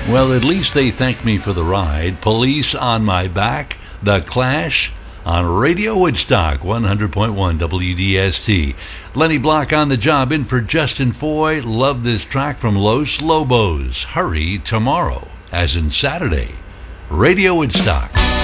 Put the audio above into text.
Well, at least they thanked me for the ride. Police on My Back, The Clash, on Radio Woodstock, 100.1 WDST. Lenny Block on the job, in for Justin Foy. Love this track from Los Lobos. Hurry Tomorrow, as in Saturday. Radio Woodstock.